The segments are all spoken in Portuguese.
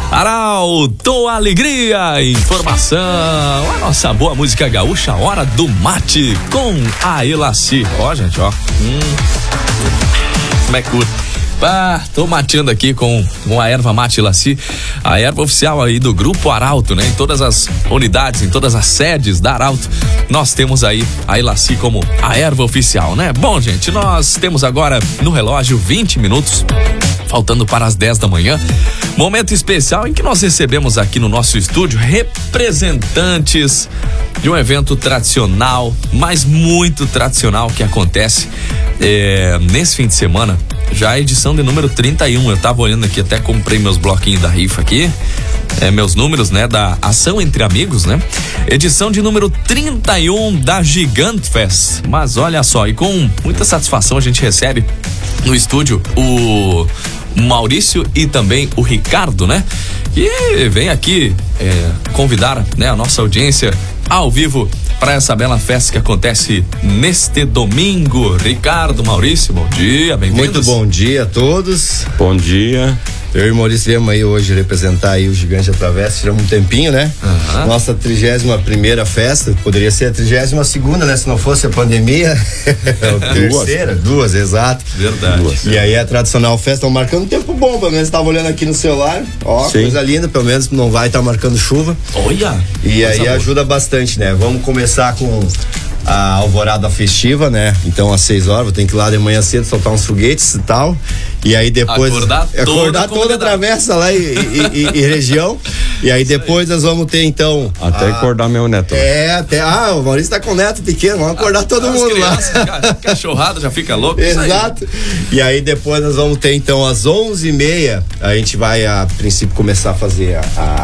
Arauto, alegria, informação, a nossa boa música gaúcha, hora do mate com a Elaci. Ó, gente, ó. Como é que curto? Tô mateando aqui com a erva mate Elaci, a erva oficial aí do Grupo Arauto, né? Em todas as unidades, em todas as sedes da Arauto, nós temos aí a Elaci como a erva oficial, né? Bom, gente, nós temos agora no relógio 20 minutos, faltando para as 10 da manhã, momento especial em que nós recebemos aqui no nosso estúdio representantes de um evento tradicional, mas muito tradicional, que acontece nesse fim de semana, já a edição de número 31. Eu tava olhando aqui, até comprei meus bloquinhos da rifa aqui, meus números, né, da Ação Entre Amigos, né? Edição de número 31 da Gigante Fest. Mas olha só, e com muita satisfação a gente recebe no estúdio o Maurício e também o Ricardo, né? E vem aqui convidar, né, a nossa audiência ao vivo para essa bela festa que acontece neste domingo. Ricardo, Maurício, bom dia, bem-vindos. Muito bom dia a todos. Bom dia. Eu e o Maurício viemos aí hoje representar aí o Gigante Atravessa, tiramos um tempinho, né? Nossa 31ª festa, poderia ser a 32ª, né? Se não fosse a pandemia. Duas, exato. Verdade. E aí a tradicional festa, estão marcando um tempo bom, pelo menos estava olhando aqui no celular, ó, sim, coisa linda, pelo menos não vai estar marcando chuva. Olha! E aí ajuda bastante, né? Vamos começar com a alvorada festiva, né? Então às 6 horas, vou ter que ir lá de manhã cedo soltar uns foguetes e tal. E aí depois acordar toda a travessa lá e região. E aí depois nós vamos ter então até acordar meu neto. O Maurício tá com neto pequeno, vamos acordar todo mundo crianças, lá. Cachorrada já fica louco. Exato. E aí depois nós vamos ter então às 11h30, a gente vai a princípio começar a fazer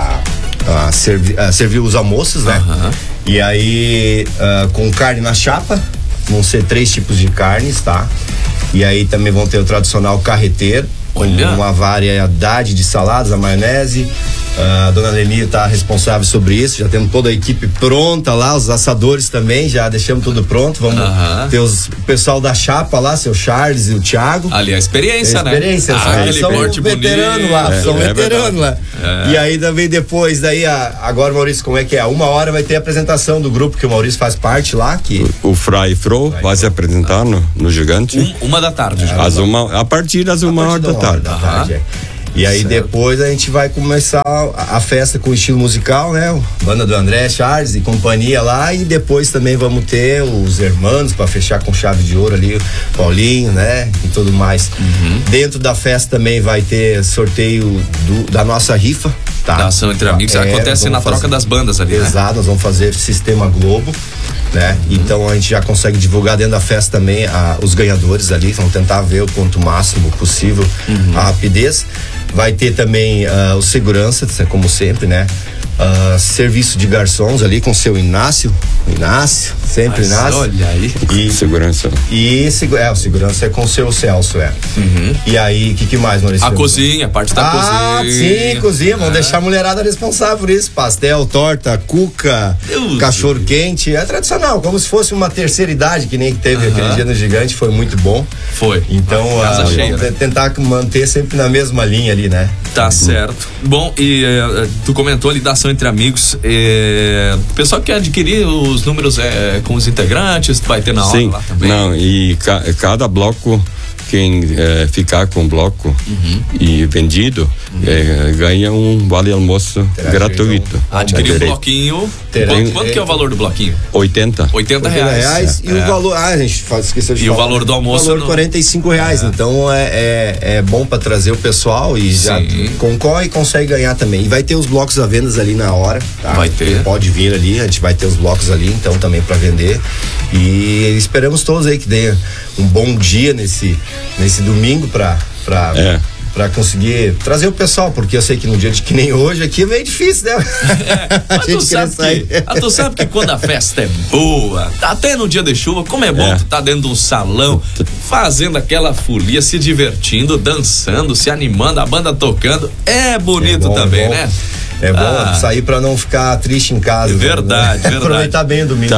servir os almoços, né? E aí com carne na chapa, vão ser 3 tipos de carnes, tá? E aí também vão ter o tradicional carreteiro, com uma variedade de saladas, a maionese. A dona Leni tá responsável sobre isso, já temos toda a equipe pronta lá, os assadores também, já deixamos tudo pronto. Vamos ter o pessoal da chapa lá, seu Charles e o Thiago. Ali a experiência, né? Eles são veteranos lá, são veteranos lá. E aí também depois, agora, Maurício, como é que é? 1h vai ter a apresentação do grupo que o Maurício faz parte lá. O Fry Fro vai se apresentar no Gigante. 1 da tarde. A partir das 1h da tarde. E aí depois a gente vai começar a festa com estilo musical, né? Banda do André, Charles e companhia lá. E depois também vamos ter os irmãos para fechar com chave de ouro ali, Paulinho, né? E tudo mais. Dentro da festa também vai ter sorteio da nossa rifa, tá? Da Ação Entre Amigos, acontece na troca das bandas ali, né? Exato, nós vamos fazer Sistema Globo, né? Então a gente já consegue divulgar dentro da festa também os ganhadores ali, vamos tentar ver o quanto máximo possível a rapidez. Vai ter também o segurança, como sempre, né? Serviço de garçons ali com seu Inácio, sempre Inácio. Olha aí. E segurança. O segurança é com o seu Celso, E aí, o que mais, Maurício? A cozinha, a parte da cozinha. Sim, cozinha, vamos deixar a mulherada responsável por isso. Pastel, torta, cuca, cachorro quente, é tradicional, como se fosse uma terceira idade, que nem teve aquele dia no Gigante, foi muito bom. Foi. Então, vamos tentar manter sempre na mesma linha ali, né? Tá certo. Bom, e tu comentou ali da Ação Entre Amigos, o pessoal que quer adquirir os números com os integrantes, vai ter na hora. Sim, lá também. Não, e cada bloco, quem ficar com o bloco e vendido, ganha um vale almoço gratuito. Adquirir um bloquinho. Quanto que é o valor do bloquinho? 80 reais. E o valor, a gente esqueceu de falar. E o valor do almoço? O valor R$45. Então é bom para trazer o pessoal e já concorre e consegue ganhar também. E vai ter os blocos à venda ali na hora, tá? Vai ter. Pode vir ali, a gente vai ter os blocos ali, então também para vender. E esperamos todos aí que dê um bom dia nesse domingo para conseguir trazer o pessoal, porque eu sei que num dia que nem hoje aqui é meio difícil, né? A gente quer sair. Tu sabe que quando a festa é boa, até no dia de chuva, como é bom tu tá dentro de um salão, fazendo aquela folia, se divertindo, dançando, se animando, a banda tocando, é bonito também, né? É bom sair pra não ficar triste em casa. Verdade, verdade. Aproveitar bem o domingo.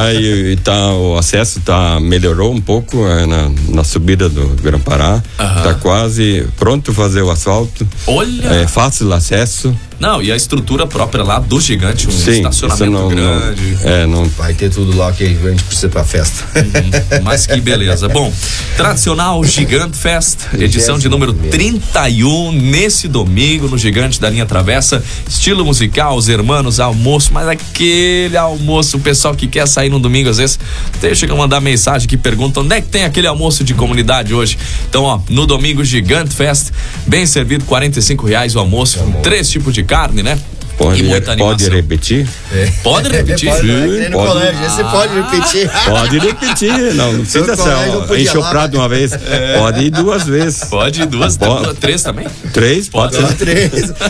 O acesso melhorou um pouco na subida do Grã-Pará. Tá quase pronto fazer o asfalto. Olha! É fácil acesso. Não, e a estrutura própria lá do Gigante, estacionamento grande. Não vai ter tudo lá que a gente precisa pra festa. Mas que beleza. Bom, tradicional Gigante Fest, edição de número 31, nesse domingo, no Gigante da Linha Travessa. Estilo musical, os hermanos, almoço, mas aquele almoço, o pessoal que quer sair no domingo, às vezes, chega a mandar mensagem que pergunta onde é que tem aquele almoço de comunidade hoje. Então, ó, no domingo, Gigante Fest, bem servido, R$45 o almoço, com 3 tipos de carne, né? Pode repetir? Pode repetir? Sim, pode. Colégio, você pode repetir. Pode repetir, não precisa ser enxoprado uma vez. Pode ir 2 vezes. Pode ir 2, 3 também? 3, pode ser. 3.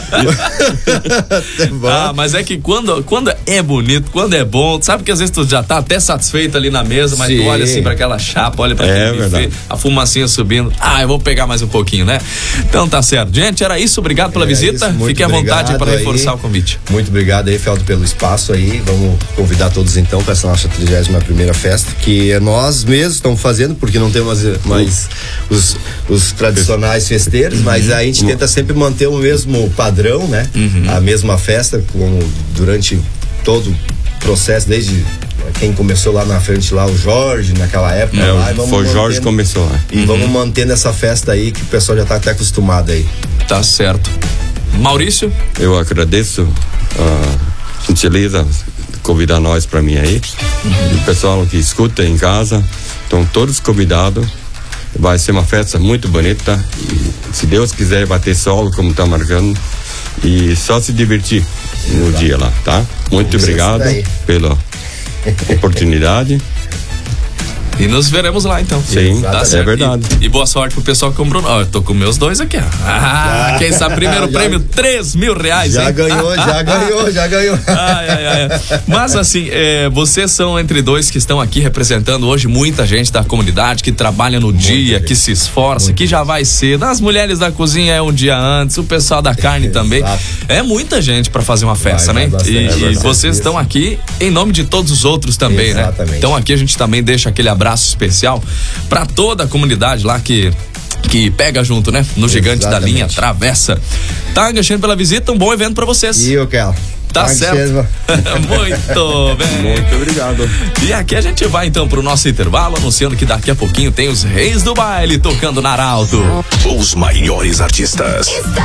Mas é que quando é bonito, quando é bom, sabe que às vezes tu já tá até satisfeito ali na mesa, mas tu olha assim pra aquela chapa, olha pra aquele buffet, a fumacinha subindo. Eu vou pegar mais um pouquinho, né? Então tá certo. Gente, era isso. Obrigado pela visita. Fique à vontade para reforçar o convite. Muito obrigado aí, Feldo, pelo espaço aí. Vamos convidar todos então para essa nossa 31ª festa, que nós mesmos estamos fazendo, porque não temos mais os tradicionais festeiros, mas a gente tenta sempre manter o mesmo padrão, né? A mesma festa, como durante todo o processo, desde quem começou lá na frente, lá o Jorge, naquela época. Foi o Jorge que começou, né? E vamos mantendo essa festa aí, que o pessoal já está até acostumado aí. Tá certo. Maurício? Eu agradeço a gentileza de convidar nós para mim aí. O pessoal que escuta em casa, estão todos convidados. Vai ser uma festa muito bonita. E, se Deus quiser, vai ter sol, como está marcando. E só se divertir no dia lá, tá? Muito obrigado pela oportunidade. E nos veremos lá então. Sim, tá certo. É verdade. E boa sorte pro pessoal que comprou. Eu tô com meus 2 aqui, ó. Quem sabe primeiro prêmio, R$3.000. Já ganhou. Mas assim, vocês são entre 2 que estão aqui representando hoje muita gente da comunidade que trabalha no dia, que se esforça, que já vai cedo. As mulheres da cozinha é um dia antes, o pessoal da carne também. É muita gente pra fazer uma festa, né? E vocês estão aqui em nome de todos os outros também, né? Então aqui a gente também deixa aquele abraço especial para toda a comunidade lá que pega junto, né? No Gigante da Linha Travessa. Tá, agradecendo pela visita, um bom evento para vocês. E eu quero. Tá certo. Muito bem. Muito obrigado. E aqui a gente vai então pro nosso intervalo, anunciando que daqui a pouquinho tem os Reis do Baile tocando na Arauto. Os maiores artistas.